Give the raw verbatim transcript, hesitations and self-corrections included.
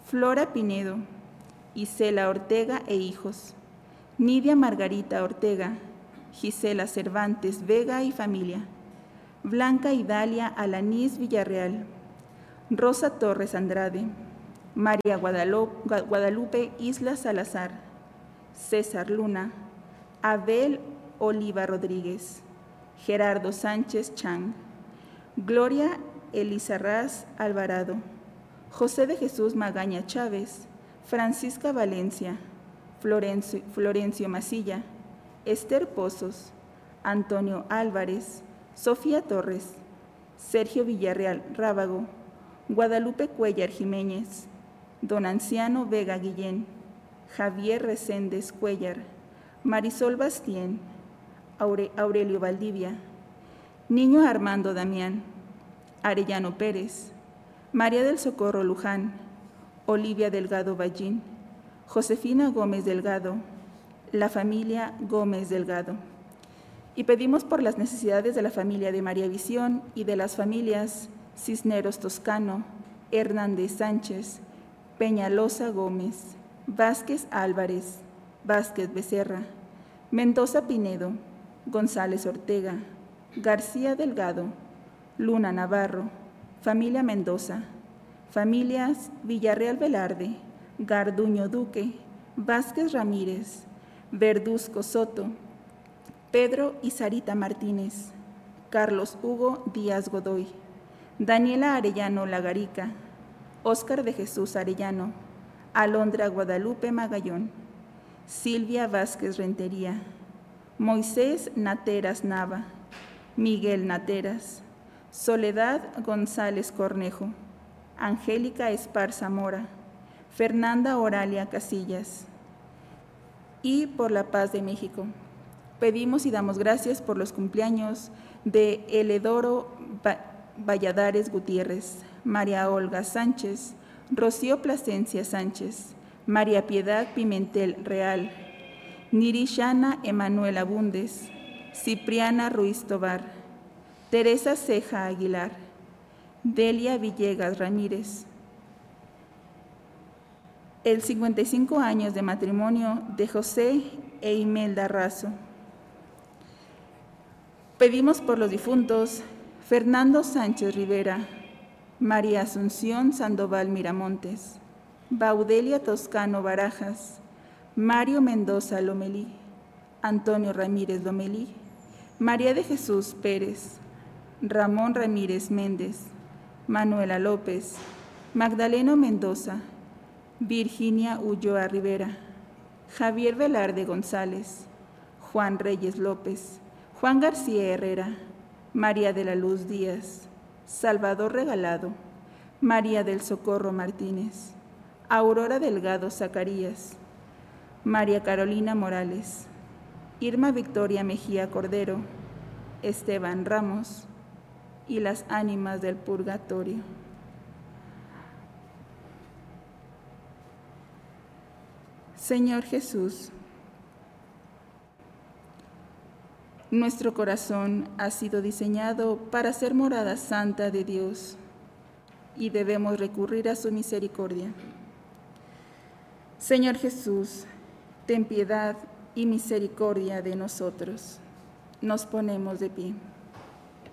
Flora Pinedo, Isela Ortega e hijos, Nidia Margarita Ortega, Gisela Cervantes Vega y familia, Blanca Idalia Alanís Villarreal, Rosa Torres Andrade, María Guadalupe Isla Salazar, César Luna, Abel Oliva Rodríguez, Gerardo Sánchez Chang, Gloria Elizarraz Alvarado, José de Jesús Magaña Chávez, Francisca Valencia, Florencio, Florencio Masilla, Esther Pozos, Antonio Álvarez, Sofía Torres, Sergio Villarreal Rábago, Guadalupe Cuellar Jiménez, Don Anciano Vega Guillén, Javier Reséndez Cuellar, Marisol Bastien, Aure, Aurelio Valdivia, Niño Armando Damián, Arellano Pérez, María del Socorro Luján, Olivia Delgado Ballín, Josefina Gómez Delgado, la familia Gómez Delgado. Y pedimos por las necesidades de la familia de María Visión y de las familias Cisneros Toscano, Hernández Sánchez, Peñalosa Gómez, Vázquez Álvarez, Vázquez Becerra, Mendoza Pinedo, González Ortega, García Delgado, Luna Navarro, familia Mendoza, familias Villarreal Velarde, Garduño Duque, Vázquez Ramírez, Verduzco Soto, Pedro y Sarita Martínez, Carlos Hugo Díaz Godoy, Daniela Arellano Lagarica, Óscar de Jesús Arellano, Alondra Guadalupe Magallón, Silvia Vázquez Rentería, Moisés Nateras Nava, Miguel Nateras, Soledad González Cornejo, Angélica Esparza Mora, Fernanda Oralia Casillas. Y por la paz de México, pedimos y damos gracias por los cumpleaños de Eledoro Valladares Gutiérrez, María Olga Sánchez, Rocío Plasencia Sánchez, María Piedad Pimentel Real, Nirishana Emanuel Abundes, Cipriana Ruiz Tobar, Teresa Ceja Aguilar, Delia Villegas Ramírez. El cincuenta y cinco años de matrimonio de José e Imelda Razo. Pedimos por los difuntos Fernando Sánchez Rivera, María Asunción Sandoval Miramontes, Baudelia Toscano Barajas, Mario Mendoza Lomelí, Antonio Ramírez Lomelí, María de Jesús Pérez, Ramón Ramírez Méndez, Manuela López, Magdaleno Mendoza, Virginia Ulloa Rivera, Javier Velarde González, Juan Reyes López, Juan García Herrera, María de la Luz Díaz, Salvador Regalado, María del Socorro Martínez, Aurora Delgado Zacarías, María Carolina Morales, Irma Victoria Mejía Cordero, Esteban Ramos y las ánimas del purgatorio. Señor Jesús, nuestro corazón ha sido diseñado para ser morada santa de Dios y debemos recurrir a su misericordia. Señor Jesús, ten piedad y misericordia de nosotros. Nos ponemos de pie.